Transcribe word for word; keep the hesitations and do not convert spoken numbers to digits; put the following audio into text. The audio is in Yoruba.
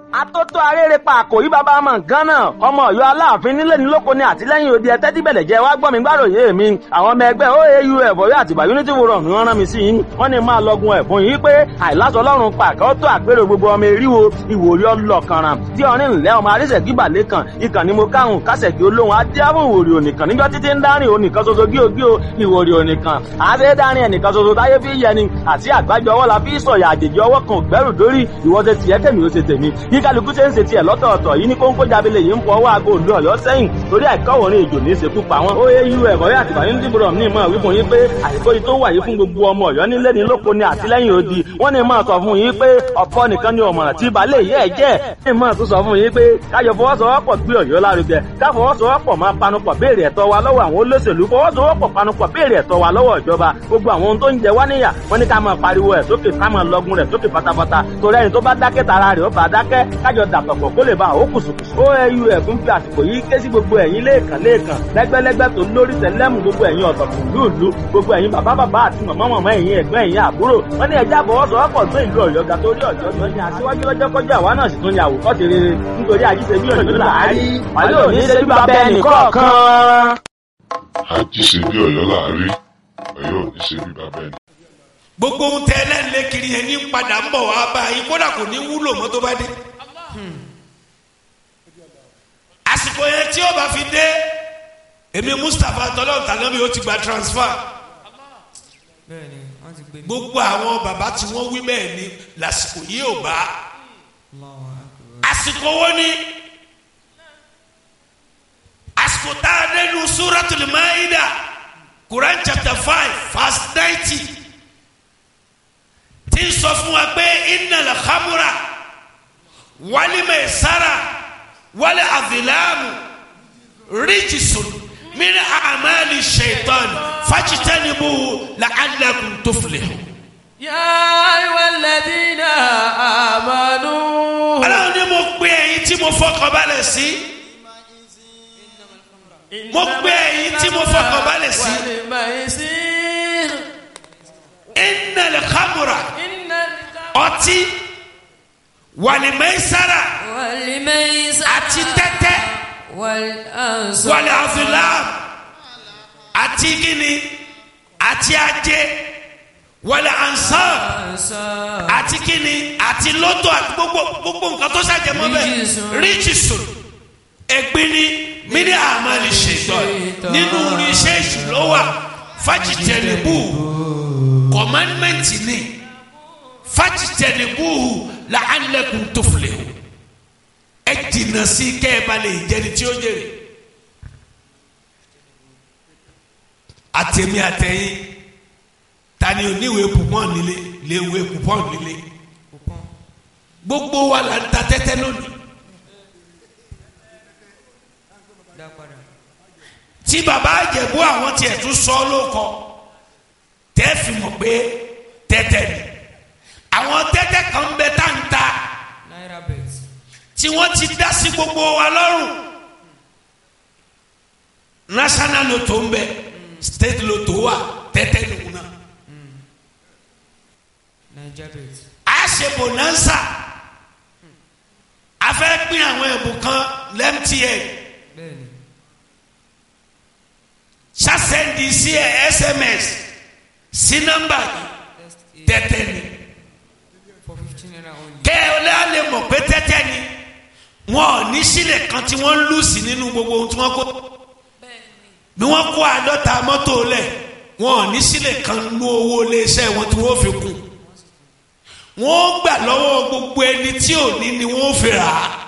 atótó arére pa àkòrí bàbá ọmọ nǹkan náà ọmọ Ọ̀yọ́ aláàfin nílé ní lóko ní àtìlẹ́yìn òde ẹtẹ tí bẹlẹ jẹ wá gbọ́ mi gbàròyé mi àwọn ọmọ ẹgbẹ́ O A U F Ọ̀yọ́ àtìgbà Unity Forum ni wọ́n rán mi sí yín wọ́n ní máa lọgun ẹ̀bùn yìí pé àìláṣọ Ọlọ́run pàkẹ ó tó àpérò gbogbo ọmọ eríwo ìwòrí ọlọkànràn tí ọrin ńlẹ ọmọ arísẹ gíbalẹ kan ìkànnì mo káhùn kásẹkì olóhùn adéhùn ìwòrí onìkan níjọ títí ń dárin onìkan ṣoṣo gíogío ìwòrí onìkan àṣẹ dárin ẹnìkan ṣoṣo táyé fi yẹni àti àgbájọ ọwọ́ la fi sọ̀yà àjèjì ọwọ́ kan gbẹ́rù dórí ìwọ ṣe tiẹ̀ tèmi ó ṣe tèmi bí kálukú ṣe ń ṣe tiẹ̀ lọ́tọ̀ọ̀tọ̀ yìí ní kóńkó jábílẹ̀ yìí ń fọ ọwọ́ aago òdu Ọ̀yọ́ sẹ́yìn torí àìkọ́wọ̀rin èjò ní ìṣekú pa wọn. O A U F Ọ̀yọ́ àtìgbà Unity Forum ní ìmọ̀ wípé yín pé àìkó yìí tó wà yìí fún gbogbo ọmọ Ọ̀yọ́ nílé ní lóko ní àtìlẹ́yìn odi wọ́n ní máa sọ fún yín pé ọ̀pọ̀ nìkan ni ọ̀mọ̀ràn tí balẹ̀ yẹ́ ẹ̀ jẹ́ ní máa tún sọ fún yín pé káyọ̀ fọwọ́sowọ́pọ̀ gbé Ọ̀yọ́ lárugẹ ká fọwọ́sowọ́pọ̀ máa panupọ̀ béèrè ẹ̀tọ́ wa lọ́wọ́ àwọn olóṣèlú fọwọ́sowọ́pọ̀ panupọ̀ béèrè ẹ̀tọ́ wa lọ́wọ́ ìjọba gbogbo àwọn ohun tó ń jẹ wá níyà wọ́n ní ká máa pariwo ẹ̀ sókè ká máa lọgun rẹ̀ sókè pátápátá torí ẹni tó bá dákẹ́ tara rẹ̀ ó bá dákẹ́ kájọ dàpọ̀pọ̀ kó lè bá àwọn kùsùkùsù. O A U F ń fi àsìkò yìí ké sí gbogbo ẹ̀yin lẹ́ẹ̀kan lẹ́ẹ̀kan lẹ́gbẹ́lẹ́gbẹ́ tó lórí tẹ̀lẹ́mù gbogbo ẹ̀yin ọ̀tọ̀kùn lúùlú gbogbo ẹ̀yin bàbá bàbá àti màmá màmá ẹ̀yin ẹ̀gbọ́n ẹ̀yin àbúrò wọ́n ní ẹja àbọ̀wọ́sowọ́pọ̀ tó ìlú Ọ̀yọ́ ga torí Ọ̀yọ́ tó ní aṣíwájú lọ́jọ́ kọjá àwa náà sì tún ní àwòkọ́ṣe rere nítorí àjíṣe bí Ọ̀yọ́ làárí wàlẹ́ òní ṣe bí bàbá ẹnì kọ̀ọ̀kan. àjíṣe bí Ọ̀yọ́ làárí Ọ̀yọ́ òní ṣe bí bàbá ẹnì. gbogbo ohun tẹ ẹlẹ́nlẹ́ kiri yẹn ní padà ń bọ̀ wá bá yín kódà kò ní wúlò mọ́ tó bá dé. àsìkò yẹn tí ó bá fi dé èmi Mustapha tọ́lọ́ọ̀tà náà mi ó ti gba transfer. gbogbo àwọn bàbá tí wọ́n wí bẹ́ẹ̀ ni lásìkò yìí ò bá. àsìkò wo ni àsìkò tá a dé nu Suratul Maida Quran chapter five verse ninety tí ń sọ fún wa pé innal khamra wal maisara wal azlamu rijsun min a'mali shaitan fajtanibuhu la'allakum tuflihun. ya ayyuhalladhina amanu. Ọlọ́run ni mo gbé ẹ̀yin tí mo fọkàn balẹ̀ sí. mo gbé ẹ̀yin tí mo fọkàn balẹ̀ sí. innal khamra ọtí wàlìmẹ́sára àti tẹ́tẹ́ wàlìàfìlàm àti gíní àti ajé wàlìànsán àti gíní àti lọ́tọ̀ àti gbogbo gbogbo nǹkan tó ṣàjẹmọ́ bẹ́ẹ̀ ríjìsùn ẹ̀gbin ni mini àmàlì ṣètò nínú iṣẹ́ ìṣúlọ́wà fájìtẹ̀lẹ́bù kọ̀mánmẹ́ǹtì ni fajtanibuhu la'allakum tuflihun ẹ jìnnà sí kẹ́ ẹ bá lè jẹni tí ó jèrè. àtẹ̀mí àtẹ̀yìn tani oníwèé pupọ́n nílé léwèé pupọ́n nílé gbogbo wa là ń ta tẹ́tẹ́ lónìí. tí baba Ìjẹ̀bú àwọn tiẹ̀ tún sọ lóko tẹ́ fi mọ̀ pé tẹ́tẹ́ ni àwọn tẹ́tẹ́ kan bẹ tá n ta tí wọ́n ti dá sí gbogbo wa lọ́rùn national lotto ń bẹ state lotto wà tẹ́tẹ́ nìkú náà a ṣe bonanza a fẹ́ pín àwọn ẹ̀bùn kan lẹ́mtn ṣàṣẹ́ndì sí ẹ̀ sms sí nọ́mbà tẹ́tẹ́ ni kẹ́ ẹ lè mọ̀ pé tẹ́tẹ́ ni wọn ò ní sílẹ̀ kan tí wọ́n ń lù sí nínú gbogbo ohun tí wọ́n kó bí wọ́n kó àádọ́ta mọ́tò lẹ̀ wọn ò ní sílẹ̀ kan nú owó iléeṣẹ́ wọn tí wọ́n fi kún wọ́n gbà lọ́wọ́ gbogbo ẹni tí ò ní ni wọ́n fi rà á.